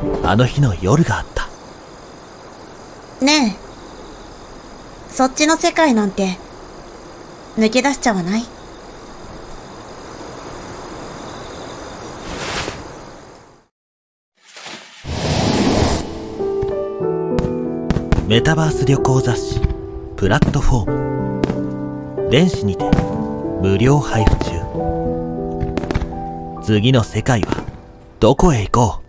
あの日の夜があった。 ねえ、そっちの世界なんて抜け出しちゃわない？ メタバース旅行雑誌プラットフォーム、電子にて無料配布中。次の世界はどこへ行こう。